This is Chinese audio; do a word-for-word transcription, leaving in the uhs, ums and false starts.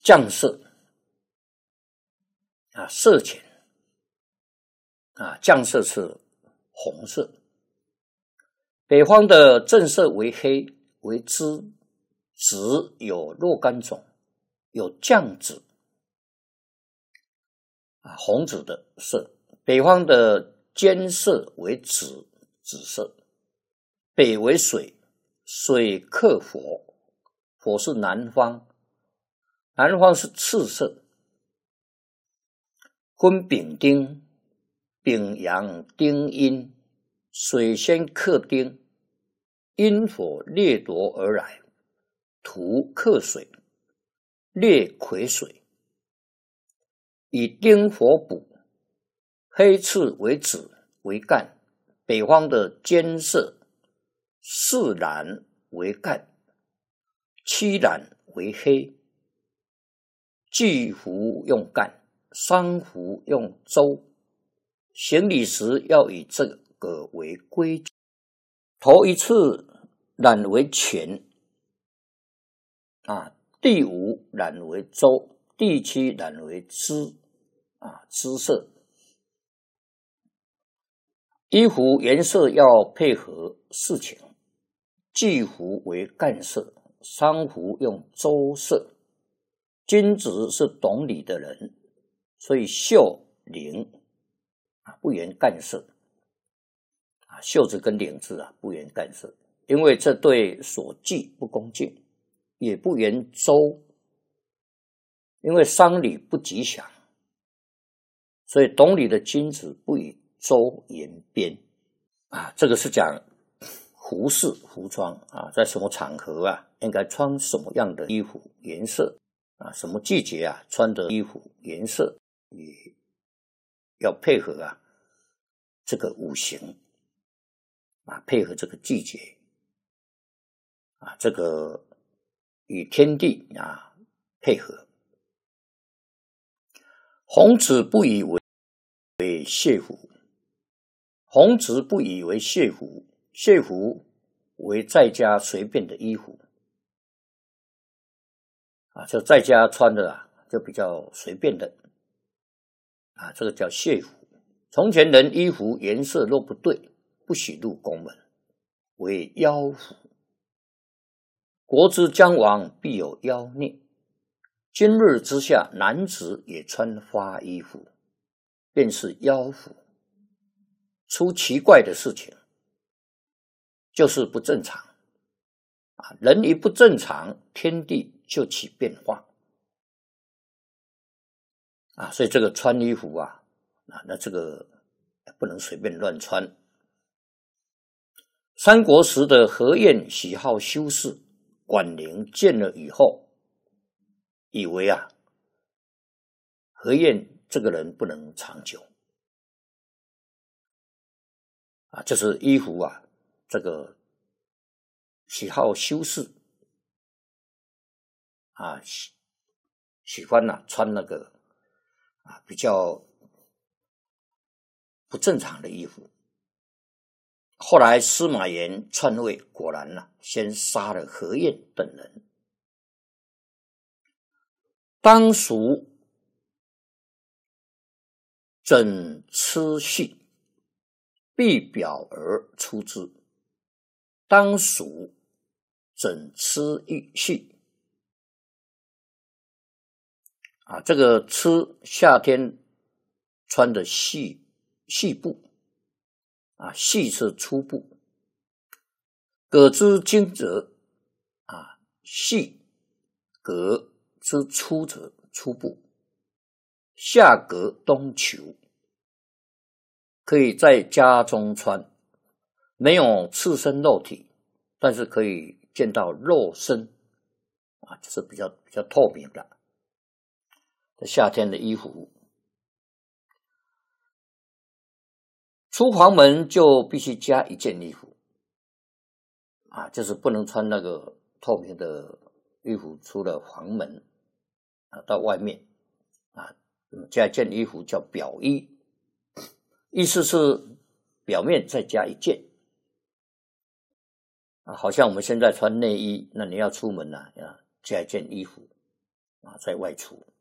绛色啊，色浅啊，绛色是红色。北方的正色为黑，为枝，籽有若干种，有绛紫啊，红紫的色。北方的尖色为紫，紫色。北为水，水克火，火是南方，南方是赤色。分丙丁，丙阳丁阴，水先克丁，阴火掠夺而来，土克水，掠癸水，以丁火补。黑赤为子，为干。北方的尖色，四蓝为干，七蓝为黑。祭符用干，丧符用周。行礼时要以这个为规矩。头一次染为乾啊，第五染为周，第七染为支啊，支色。衣服颜色要配合事情，祭服为干色，丧服用周色。君子是懂礼的人，所以袖领啊不言干色啊，袖子跟领子啊不言干色，因为这对所祭不恭敬，也不言周，因为丧礼不吉祥，所以懂礼的君子不以周言边啊，这个是讲服饰服装啊，在什么场合啊，应该穿什么样的衣服颜色啊，什么季节啊，穿的衣服颜色也要配合啊这个五行啊，配合这个季节啊，这个与天地啊配合。孔子不以为为谢服。孔子不以为谢服，谢服为在家随便的衣服啊，就在家穿的啊，就比较随便的啊，这个叫谢服。从前人衣服颜色若不对，不许入宫门，为妖服。国之将亡，必有妖孽。今日之下，男子也穿花衣服，便是妖服。出奇怪的事情，就是不正常啊！人一不正常，天地就起变化啊！所以这个穿衣服啊，啊，那这个不能随便乱穿。三国时的何晏喜好修饰，管宁见了以后，以为啊，何晏这个人不能长久。啊，就是衣服啊，这个喜好修饰啊，喜喜欢呐、啊、穿那个啊比较不正常的衣服。后来司马炎篡位，果然呐、啊，先杀了何晏等人。当属整螭序，必表而出之。当属整螭序啊，这个螭夏天穿的细细布啊，细是粗布。革之精者啊，细革之粗者粗布。夏革冬裘，可以在家中穿，没有赤身肉体，但是可以见到肉身啊，就是比较比较透明的。夏天的衣服，出房门就必须加一件衣服啊，就是不能穿那个透明的衣服出了房门啊，到外面啊，加一件衣服叫表衣，意思是表面再加一件啊，好像我们现在穿内衣，那你要出门啊，要加一件衣服啊再外出。